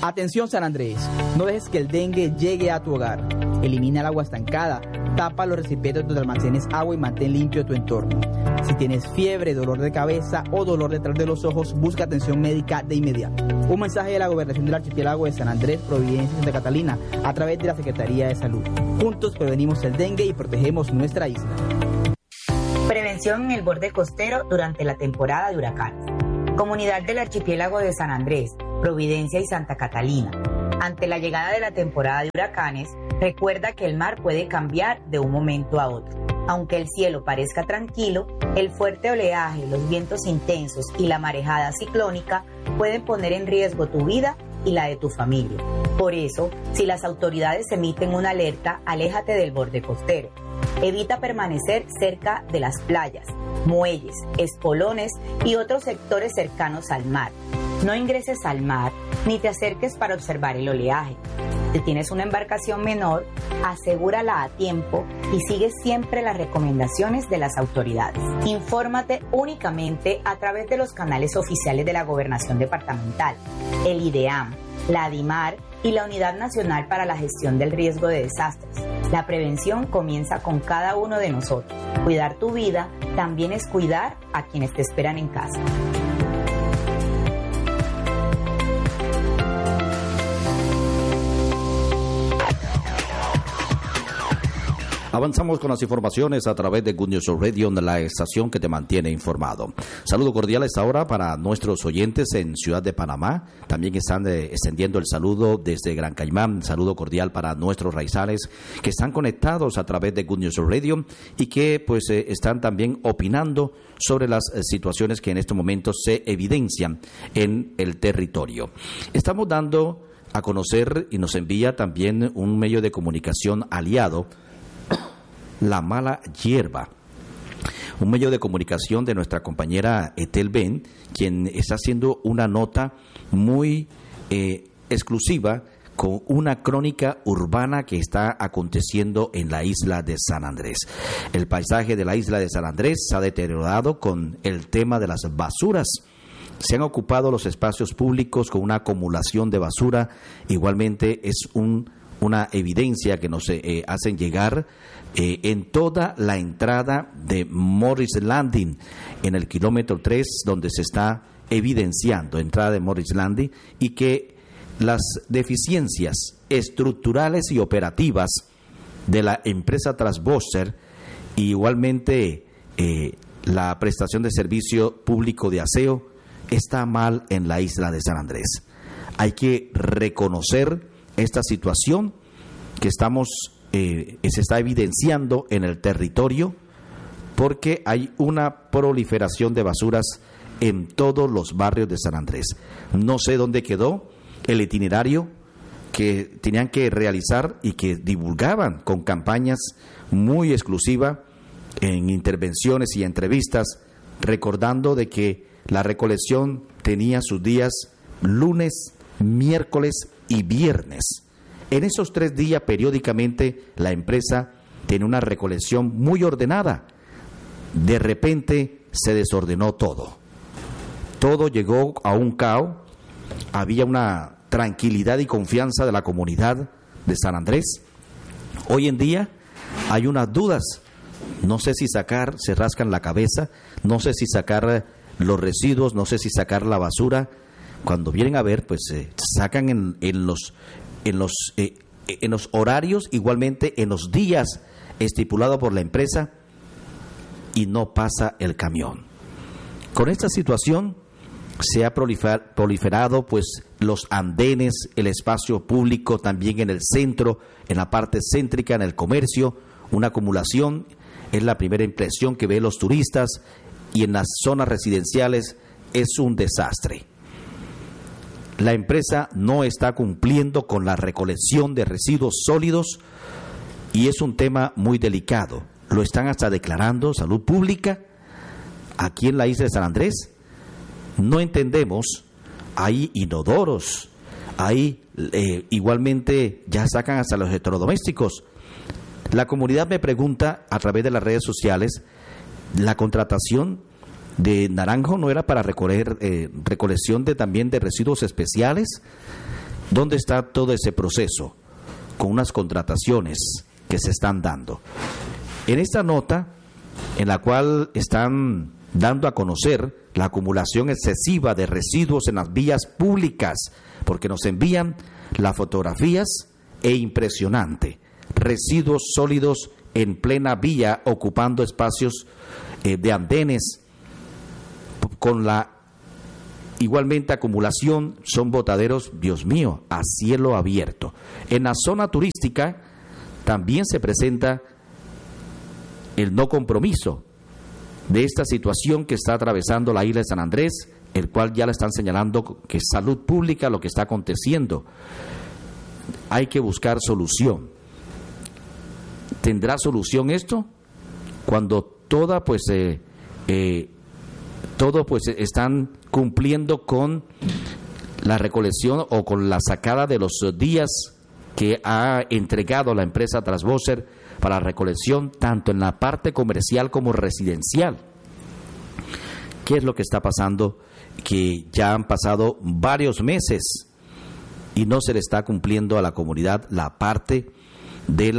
Atención San Andrés, no dejes que el dengue llegue a tu hogar. Elimina el agua estancada, tapa los recipientes donde almacenes agua y mantén limpio tu entorno. Si tienes fiebre, dolor de cabeza o dolor detrás de los ojos, busca atención médica de inmediato. Un mensaje de la Gobernación del Archipiélago de San Andrés, Providencia y Santa Catalina a través de la Secretaría de Salud. Juntos prevenimos el dengue y protegemos nuestra isla. Prevención en el borde costero durante la temporada de huracanes. Comunidad del Archipiélago de San Andrés, Providencia y Santa Catalina. Ante la llegada de la temporada de huracanes, recuerda que el mar puede cambiar de un momento a otro. Aunque el cielo parezca tranquilo, el fuerte oleaje, los vientos intensos y la marejada ciclónica pueden poner en riesgo tu vida y la de tu familia. Por eso, si las autoridades emiten una alerta, aléjate del borde costero. Evita permanecer cerca de las playas, muelles, espolones y otros sectores cercanos al mar. No ingreses al mar ni te acerques para observar el oleaje. Si tienes una embarcación menor, asegúrala a tiempo y sigue siempre las recomendaciones de las autoridades. Infórmate únicamente a través de los canales oficiales de la Gobernación Departamental, el IDEAM, la ADIMAR y la Unidad Nacional para la Gestión del Riesgo de Desastres. La prevención comienza con cada uno de nosotros. Cuidar tu vida también es cuidar a quienes te esperan en casa. Avanzamos con las informaciones a través de Good News Radio, la estación que te mantiene informado. Saludo cordial a esta hora para nuestros oyentes en Ciudad de Panamá. También están extendiendo el saludo desde Gran Caimán. Saludo cordial para nuestros raizales que están conectados a través de Good News Radio y que pues están también opinando sobre las situaciones que en este momento se evidencian en el territorio. Estamos dando a conocer y nos envía también un medio de comunicación aliado, La Mala Hierba, un medio de comunicación de nuestra compañera Etel Ben, quien está haciendo una nota muy exclusiva con una crónica urbana que está aconteciendo en la isla de San Andrés. El paisaje de la isla de San Andrés se ha deteriorado con el tema de las basuras. Se han ocupado los espacios públicos con una acumulación de basura. Igualmente es una evidencia que nos hacen llegar en toda la entrada de Morris Landing, en el kilómetro 3, donde se está evidenciando entrada de Morris Landing, y que las deficiencias estructurales y operativas de la empresa Transboser, y igualmente la prestación de servicio público de aseo, está mal en la isla de San Andrés. Hay que reconocer esta situación que se está evidenciando en el territorio, porque hay una proliferación de basuras en todos los barrios de San Andrés. No sé dónde quedó el itinerario que tenían que realizar y que divulgaban con campañas muy exclusivas en intervenciones y entrevistas, recordando de que la recolección tenía sus días lunes, miércoles y viernes. En esos 3 días periódicamente la empresa tiene una recolección muy ordenada. De repente se desordenó todo. Todo llegó a un caos. Había una tranquilidad y confianza de la comunidad de San Andrés. Hoy en día hay unas dudas. No sé si se rascan la cabeza, no sé si sacar los residuos, no sé si sacar la basura. Cuando vienen a ver, pues sacan en los horarios, igualmente en los días estipulados por la empresa, y no pasa el camión. Con esta situación se ha proliferado pues los andenes, el espacio público también en el centro, en la parte céntrica, en el comercio, una acumulación. Es la primera impresión que ven los turistas, y en las zonas residenciales es un desastre. La empresa no está cumpliendo con la recolección de residuos sólidos y es un tema muy delicado. Lo están hasta declarando salud pública aquí en la isla de San Andrés. No entendemos, hay inodoros, hay igualmente ya sacan hasta los electrodomésticos. La comunidad me pregunta a través de las redes sociales, la contratación de Naranjo no era para recolección también de residuos especiales. ¿Dónde está todo ese proceso con unas contrataciones que se están dando? En esta nota, en la cual están dando a conocer la acumulación excesiva de residuos en las vías públicas, porque nos envían las fotografías impresionante, residuos sólidos en plena vía ocupando espacios de andenes, con la igualmente acumulación, son botaderos, Dios mío, a cielo abierto. En la zona turística también se presenta el no compromiso de esta situación que está atravesando la isla de San Andrés, el cual ya le están señalando que es salud pública lo que está aconteciendo. Hay que buscar solución. ¿Tendrá solución esto? Cuando todo están cumpliendo con la recolección o con la sacada de los días que ha entregado la empresa Trasboser para la recolección, tanto en la parte comercial como residencial. ¿Qué es lo que está pasando? Que ya han pasado varios meses y no se le está cumpliendo a la comunidad la parte de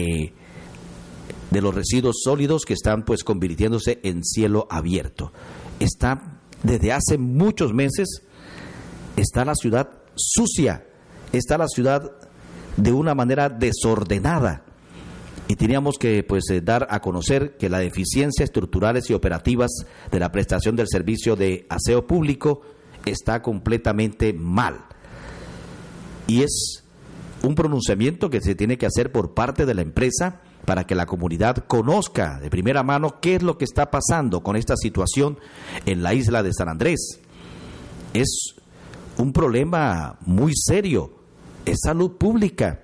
los residuos sólidos que están pues convirtiéndose en cielo abierto. Está desde hace muchos meses, está la ciudad sucia, está la ciudad de una manera desordenada, y teníamos que dar a conocer que las deficiencias estructurales y operativas de la prestación del servicio de aseo público está completamente mal, y es un pronunciamiento que se tiene que hacer por parte de la empresa para que la comunidad conozca de primera mano qué es lo que está pasando con esta situación en la isla de San Andrés. Es un problema muy serio, es salud pública.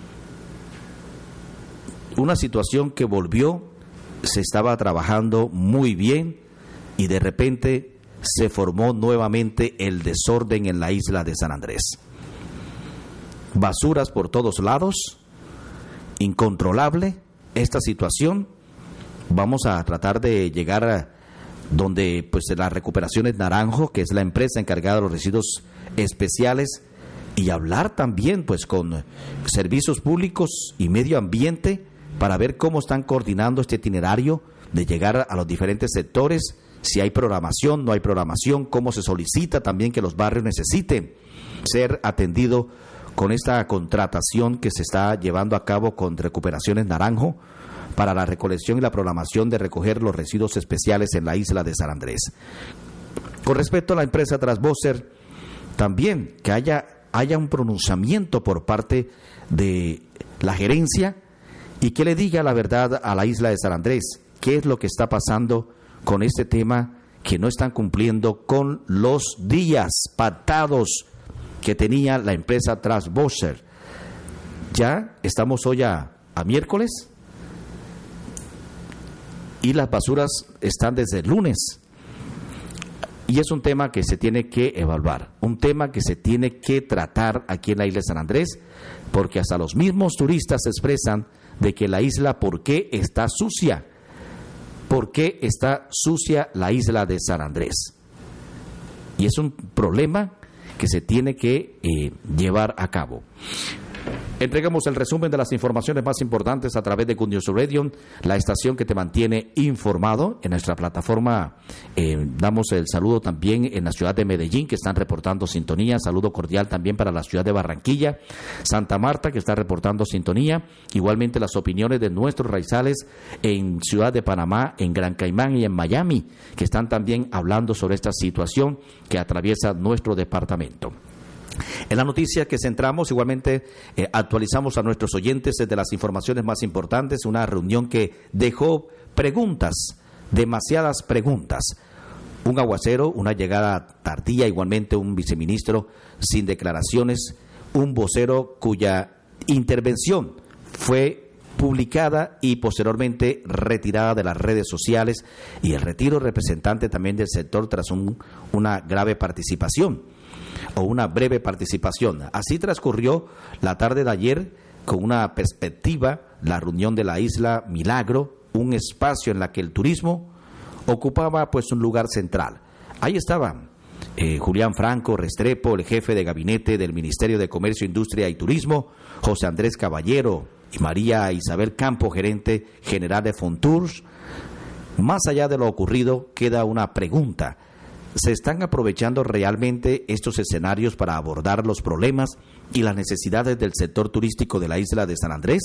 Una situación que se estaba trabajando muy bien y de repente se formó nuevamente el desorden en la isla de San Andrés. Basuras por todos lados, incontrolable esta situación. Vamos a tratar de llegar a donde la Recuperaciones Naranjo, que es la empresa encargada de los residuos especiales, y hablar también con servicios públicos y medio ambiente para ver cómo están coordinando este itinerario de llegar a los diferentes sectores, si hay programación, no hay programación, cómo se solicita también que los barrios necesiten ser atendidos con esta contratación que se está llevando a cabo con Recuperaciones Naranjo para la recolección y la programación de recoger los residuos especiales en la isla de San Andrés. Con respecto a la empresa Trasboser, también que haya un pronunciamiento por parte de la gerencia y que le diga la verdad a la isla de San Andrés, qué es lo que está pasando con este tema, que no están cumpliendo con los días pactados que tenía la empresa Trasboser. Ya estamos hoy a miércoles y las basuras están desde el lunes. Y es un tema que se tiene que evaluar, un tema que se tiene que tratar aquí en la isla de San Andrés, porque hasta los mismos turistas se expresan de que la isla, ¿por qué está sucia? ¿Por qué está sucia la isla de San Andrés? Y es un problema que se tiene que llevar a cabo. Entregamos el resumen de las informaciones más importantes a través de Good News Radio, la estación que te mantiene informado. En nuestra plataforma damos el saludo también en la ciudad de Medellín, que están reportando sintonía. Saludo cordial también para la ciudad de Barranquilla, Santa Marta, que está reportando sintonía. Igualmente las opiniones de nuestros raizales en Ciudad de Panamá, en Gran Caimán y en Miami, que están también hablando sobre esta situación que atraviesa nuestro departamento. En la noticia que centramos, igualmente actualizamos a nuestros oyentes de las informaciones más importantes, una reunión que dejó preguntas, demasiadas preguntas. Un aguacero, una llegada tardía, igualmente un viceministro sin declaraciones, un vocero cuya intervención fue publicada y posteriormente retirada de las redes sociales, y el retiro representante también del sector tras una grave participación o una breve participación. Así transcurrió la tarde de ayer con una perspectiva, la reunión de la isla Milagro, un espacio en la que el turismo ocupaba un lugar central. Ahí estaban Julián Franco Restrepo, el jefe de gabinete del Ministerio de Comercio, Industria y Turismo, José Andrés Caballero y María Isabel Campo, gerente general de Fontours. Más allá de lo ocurrido, queda una pregunta. ¿Se están aprovechando realmente estos escenarios para abordar los problemas y las necesidades del sector turístico de la isla de San Andrés?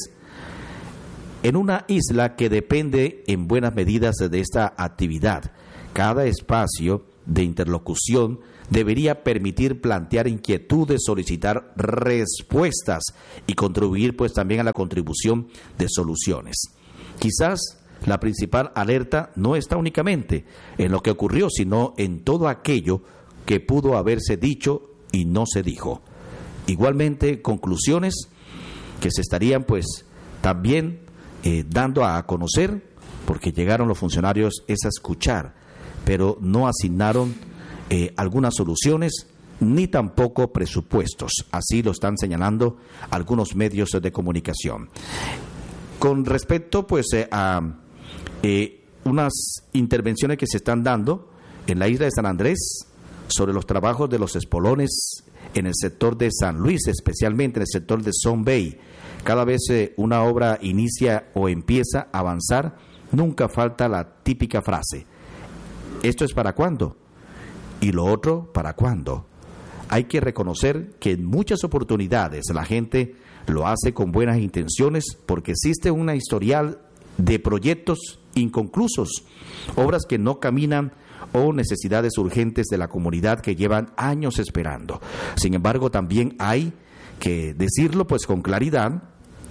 En una isla que depende en buenas medidas de esta actividad, cada espacio de interlocución debería permitir plantear inquietudes, solicitar respuestas y contribuir pues también a la contribución de soluciones. Quizás la principal alerta no está únicamente en lo que ocurrió, sino en todo aquello que pudo haberse dicho y no se dijo. Igualmente, conclusiones que se estarían pues también dando a conocer, porque llegaron los funcionarios es a escuchar, pero no asignaron algunas soluciones ni tampoco presupuestos. Así lo están señalando algunos medios de comunicación. Con respecto pues a unas intervenciones que se están dando en la isla de San Andrés sobre los trabajos de los espolones en el sector de San Luis, especialmente en el sector de Son Bay. Cada vez una obra inicia o empieza a avanzar, nunca falta la típica frase: ¿esto es para cuándo? Y lo otro, ¿para cuándo? Hay que reconocer que en muchas oportunidades la gente lo hace con buenas intenciones, porque existe una historial de proyectos inconclusos, obras que no caminan o necesidades urgentes de la comunidad que llevan años esperando. Sin embargo, también hay que decirlo pues con claridad,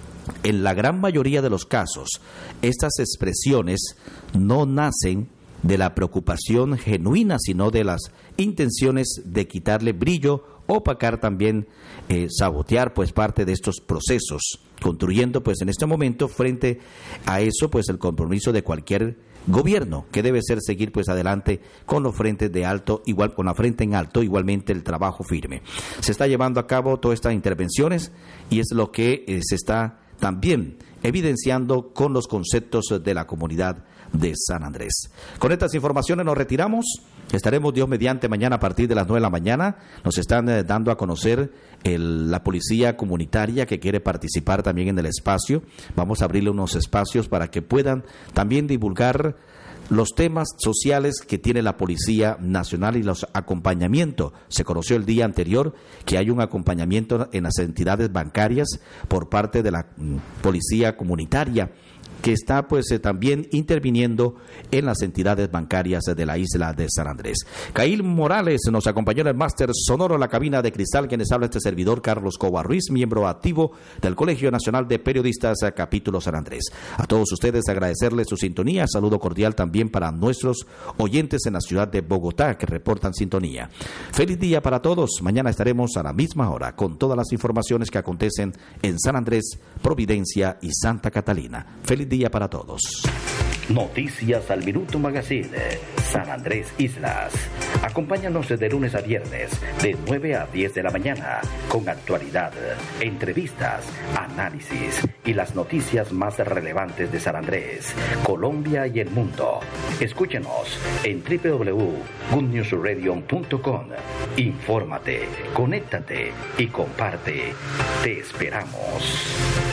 en la gran mayoría de los casos, estas expresiones no nacen de la preocupación genuina, sino de las intenciones de quitarle brillo, opacar también, sabotear pues parte de estos procesos, construyendo pues en este momento frente a eso pues el compromiso de cualquier gobierno, que debe ser seguir pues adelante con los frentes de alto, igual con la frente en alto, igualmente el trabajo firme. Se está llevando a cabo todas estas intervenciones y es lo que se está también evidenciando con los conceptos de la comunidad de San Andrés. Con estas informaciones nos retiramos. Estaremos Dios mediante mañana a partir de las 9 de la mañana. Nos están dando a conocer la policía comunitaria que quiere participar también en el espacio. Vamos a abrirle unos espacios para que puedan también divulgar los temas sociales que tiene la Policía Nacional y los acompañamientos. Se conoció el día anterior que hay un acompañamiento en las entidades bancarias por parte de la Policía Comunitaria, que está pues también interviniendo en las entidades bancarias de la isla de San Andrés. Caíl Morales nos acompañó en el máster sonoro, la cabina de cristal, quienes habla este servidor Carlos Coba Ruiz, miembro activo del Colegio Nacional de Periodistas, capítulo San Andrés. A todos ustedes agradecerles su sintonía, saludo cordial también para nuestros oyentes en la ciudad de Bogotá que reportan sintonía. Feliz día para todos, mañana estaremos a la misma hora con todas las informaciones que acontecen en San Andrés, Providencia y Santa Catalina. Feliz día para todos. Noticias al Minuto Magazine, San Andrés Islas. Acompáñanos de lunes a viernes de 9 a 10 de la mañana con actualidad, entrevistas, análisis y las noticias más relevantes de San Andrés, Colombia y el mundo. Escúchenos en www.goodnewsradio.com. Infórmate, conéctate y comparte. Te esperamos.